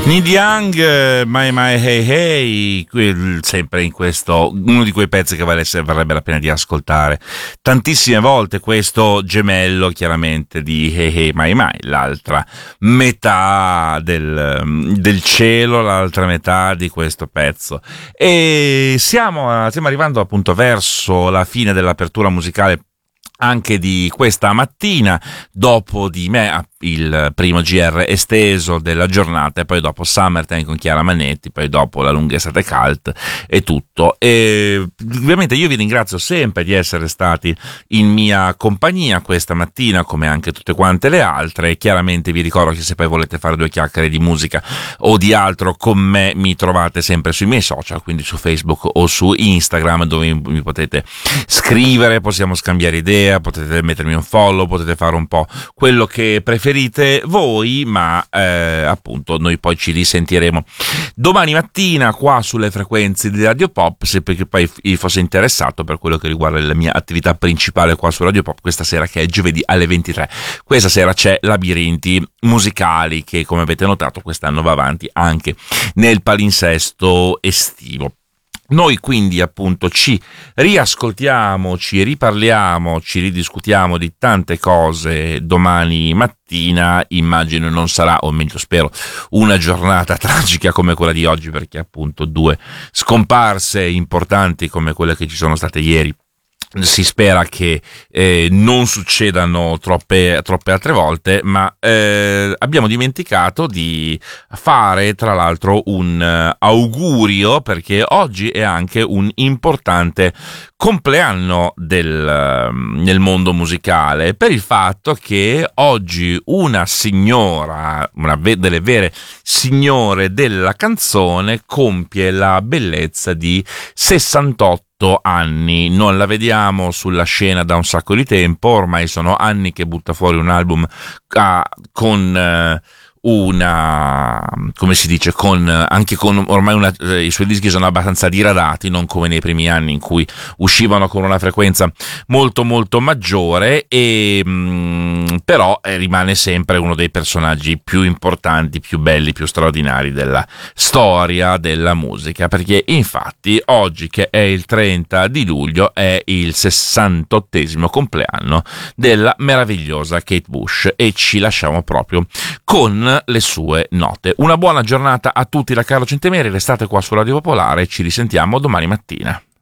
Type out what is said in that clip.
Neil Young, My My Hey Hey, sempre in questo, uno di quei pezzi che varrebbe la pena di ascoltare tantissime volte, questo gemello chiaramente di Hey Hey My My, l'altra metà del cielo, l'altra metà di questo pezzo. E stiamo arrivando appunto verso la fine dell'apertura musicale anche di questa mattina, dopo di me il primo GR esteso della giornata e poi dopo Summertime con Chiara Manetti, poi dopo la lunga estate cult e tutto. E ovviamente io vi ringrazio sempre di essere stati in mia compagnia questa mattina, come anche tutte quante le altre, e chiaramente vi ricordo che se poi volete fare due chiacchiere di musica o di altro con me mi trovate sempre sui miei social, quindi su Facebook o su Instagram, dove mi potete scrivere, possiamo scambiare idee, potete mettermi un follow, potete fare un po' quello che preferite voi, ma appunto noi poi ci risentiremo domani mattina qua sulle frequenze di Radio Pop, se perché poi fosse interessato per quello che riguarda la mia attività principale qua su Radio Pop questa sera, che è giovedì alle 23. Questa sera c'è Labirinti Musicali, che come avete notato quest'anno va avanti anche nel palinsesto estivo. Noi quindi appunto ci riascoltiamo, ci riparliamo, ci ridiscutiamo di tante cose domani mattina. Immagino non sarà, o meglio spero, una giornata tragica come quella di oggi, perché appunto due scomparse importanti come quelle che ci sono state ieri si spera che non succedano troppe altre volte, ma abbiamo dimenticato di fare tra l'altro un augurio, perché oggi è anche un importante compleanno nel mondo musicale, per il fatto che oggi una signora, una delle vere signore della canzone, compie la bellezza di 68 anni. Non la vediamo sulla scena da un sacco di tempo, ormai sono anni che butta fuori un album con come si dice, anche con ormai i suoi dischi sono abbastanza diradati, non come nei primi anni in cui uscivano con una frequenza molto molto maggiore, e però rimane sempre uno dei personaggi più importanti, più belli, più straordinari della storia della musica, perché infatti oggi, che è il 30 di luglio, è il 68esimo compleanno della meravigliosa Kate Bush, e ci lasciamo proprio con le sue note. Una buona giornata a tutti da Carlo Centemeri, restate qua su Radio Popolare e ci risentiamo domani mattina.